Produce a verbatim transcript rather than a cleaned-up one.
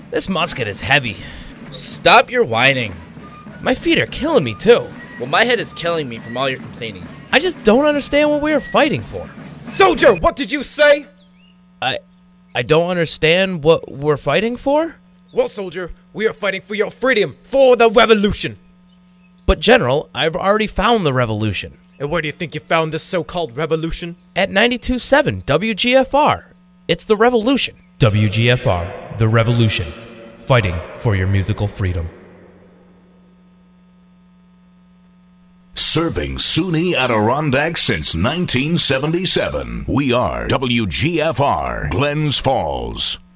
This musket is heavy. Stop your whining. My feet are killing me too. Well, my head is killing me from all your complaining. I just don't understand what we are fighting for. Soldier, what did you say? I... I don't understand what we're fighting for? Well, soldier, we are fighting for your freedom, for the revolution. But General, I've already found the revolution. And where do you think you found this so-called revolution? At ninety-two point seven W G F R. It's the revolution. W G F R, the revolution. Fighting for your musical freedom. Serving SUNY Adirondack since nineteen seventy-seven. We are W G F R, Glens Falls.